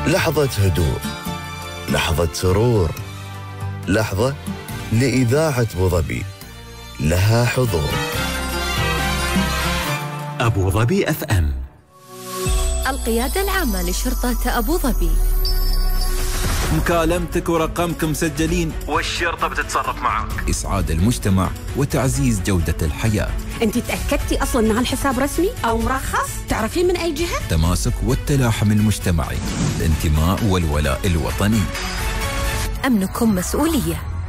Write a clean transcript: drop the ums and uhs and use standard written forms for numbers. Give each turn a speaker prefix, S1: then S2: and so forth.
S1: لحظة هدوء، لحظة سرور، لحظة لإذاعة أبوظبي لها حضور.
S2: أبوظبي اف ام.
S3: القيادة العامة لشرطة أبوظبي.
S4: مكالمتك ورقمك مسجلين والشرطة بتتصرف معك.
S5: إسعاد المجتمع وتعزيز جودة الحياة.
S6: أنت تأكدتي أصلاً أن هالحساب رسمي أو مرخص؟ تعرفين من أي جهة؟
S5: تماسك والتلاحم المجتمعي، الانتماء والولاء الوطني.
S3: أمنكم مسؤولية.